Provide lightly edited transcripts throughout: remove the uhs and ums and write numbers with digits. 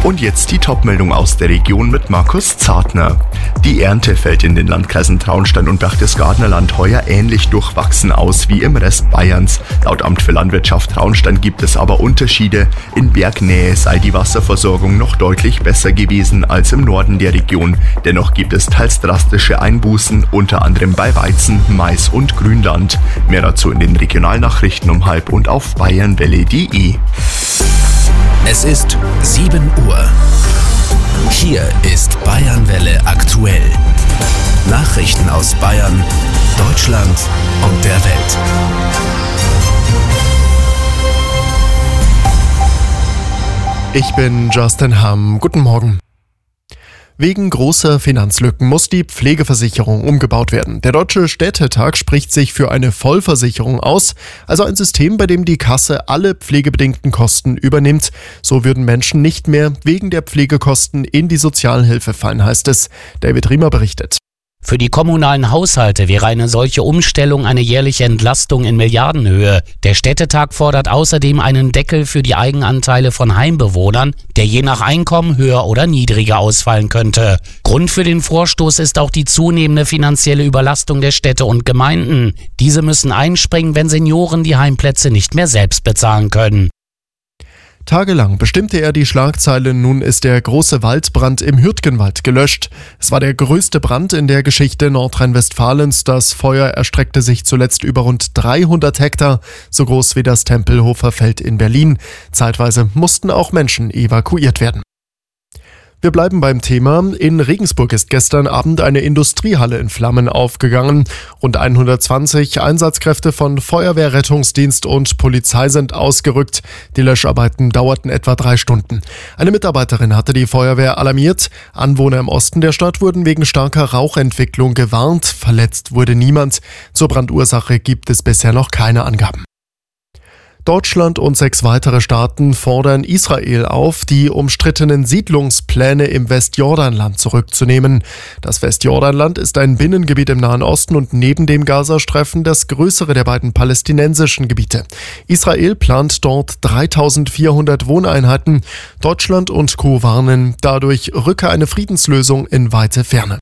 Und jetzt die Top-Meldung aus der Region mit Markus Zartner. Die Ernte fällt in den Landkreisen Traunstein und Berchtesgadener Land heuer ähnlich durchwachsen aus wie im Rest Bayerns. Laut Amt für Landwirtschaft Traunstein gibt es aber Unterschiede. In Bergnähe sei die Wasserversorgung noch deutlich besser gewesen als im Norden der Region. Dennoch gibt es teils drastische Einbußen, unter anderem bei Weizen, Mais und Grünland. Mehr dazu in den Regionalnachrichten um 12:30 und auf bayernwelle.de. Es ist 7 Uhr. Hier ist Bayernwelle aktuell. Nachrichten aus Bayern, Deutschland und der Welt. Ich bin Justin Hamm. Guten Morgen. Wegen großer Finanzlücken muss die Pflegeversicherung umgebaut werden. Der Deutsche Städtetag spricht sich für eine Vollversicherung aus, also ein System, bei dem die Kasse alle pflegebedingten Kosten übernimmt. So würden Menschen nicht mehr wegen der Pflegekosten in die Sozialhilfe fallen, heißt es. David Riemer berichtet. Für die kommunalen Haushalte wäre eine solche Umstellung eine jährliche Entlastung in Milliardenhöhe. Der Städtetag fordert außerdem einen Deckel für die Eigenanteile von Heimbewohnern, der je nach Einkommen höher oder niedriger ausfallen könnte. Grund für den Vorstoß ist auch die zunehmende finanzielle Überlastung der Städte und Gemeinden. Diese müssen einspringen, wenn Senioren die Heimplätze nicht mehr selbst bezahlen können. Tagelang bestimmte er die Schlagzeile, nun ist der große Waldbrand im Hürtgenwald gelöscht. Es war der größte Brand in der Geschichte Nordrhein-Westfalens. Das Feuer erstreckte sich zuletzt über rund 300 Hektar, so groß wie das Tempelhofer Feld in Berlin. Zeitweise mussten auch Menschen evakuiert werden. Wir bleiben beim Thema. In Regensburg ist gestern Abend eine Industriehalle in Flammen aufgegangen. Rund 120 Einsatzkräfte von Feuerwehr, Rettungsdienst und Polizei sind ausgerückt. Die Löscharbeiten dauerten etwa 3 Stunden. Eine Mitarbeiterin hatte die Feuerwehr alarmiert. Anwohner im Osten der Stadt wurden wegen starker Rauchentwicklung gewarnt. Verletzt wurde niemand. Zur Brandursache gibt es bisher noch keine Angaben. Deutschland und 6 weitere Staaten fordern Israel auf, die umstrittenen Siedlungspläne im Westjordanland zurückzunehmen. Das Westjordanland ist ein Binnengebiet im Nahen Osten und neben dem Gazastreifen das größere der beiden palästinensischen Gebiete. Israel plant dort 3400 Wohneinheiten. Deutschland und Co. warnen, dadurch rücke eine Friedenslösung in weite Ferne.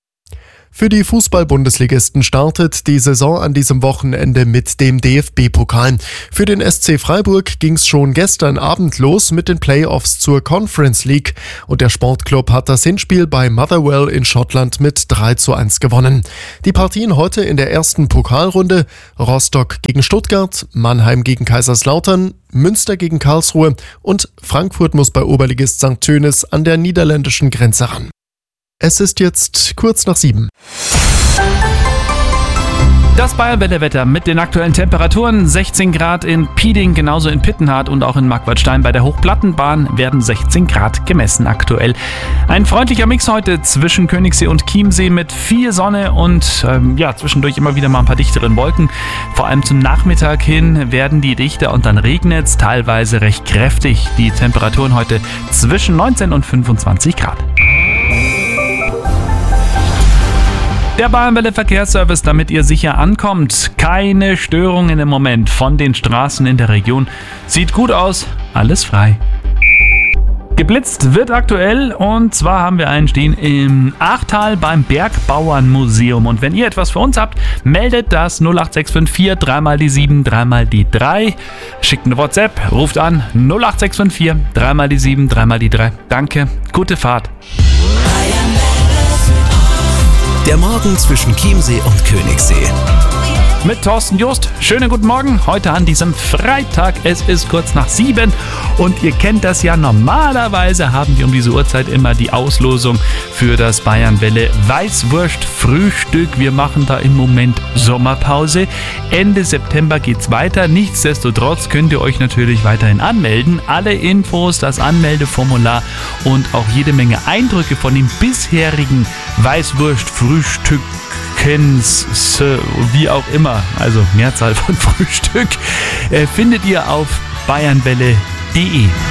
Für die Fußball-Bundesligisten startet die Saison an diesem Wochenende mit dem DFB-Pokal. Für den SC Freiburg ging es schon gestern Abend los mit den Playoffs zur Conference League und der Sportclub hat das Hinspiel bei Motherwell in Schottland mit 3:1 gewonnen. Die Partien heute in der ersten Pokalrunde: Rostock gegen Stuttgart, Mannheim gegen Kaiserslautern, Münster gegen Karlsruhe und Frankfurt muss bei Oberligist St. Tönis an der niederländischen Grenze ran. Es ist jetzt kurz nach 7. Das Bayernwelle-Wetter mit den aktuellen Temperaturen: 16 Grad in Pieding, genauso in Pittenhardt und auch in Marquardstein. Bei der Hochplattenbahn werden 16 Grad gemessen aktuell. Ein freundlicher Mix heute zwischen Königssee und Chiemsee mit viel Sonne und zwischendurch immer wieder mal ein paar dichteren Wolken. Vor allem zum Nachmittag hin werden die dichter und dann regnet es teilweise recht kräftig. Die Temperaturen heute zwischen 19 und 25 Grad. Der Bayernwelle-Verkehrsservice, damit ihr sicher ankommt. Keine Störungen im Moment von den Straßen in der Region. Sieht gut aus, alles frei. Geblitzt wird aktuell und zwar haben wir einen stehen im Achtal beim Bergbauernmuseum. Und wenn ihr etwas für uns habt, meldet das 08654 3 die 7 3 die 3. Schickt eine WhatsApp, ruft an 08654 3 die 7 3 die 3. Danke, gute Fahrt. Der Morgen zwischen Chiemsee und Königssee. Mit Thorsten Just. Schönen guten Morgen. Heute an diesem Freitag. Es ist kurz nach 7 und ihr kennt das ja. Normalerweise haben wir um diese Uhrzeit immer die Auslosung für das Bayernwelle Weißwurst-Frühstück. Wir machen da im Moment Sommerpause. Ende September geht's weiter. Nichtsdestotrotz könnt ihr euch natürlich weiterhin anmelden. Alle Infos, das Anmeldeformular und auch jede Menge Eindrücke von dem bisherigen Weißwurst-Frühstück, wie auch immer, also Mehrzahl von Frühstück, findet ihr auf bayernwelle.de.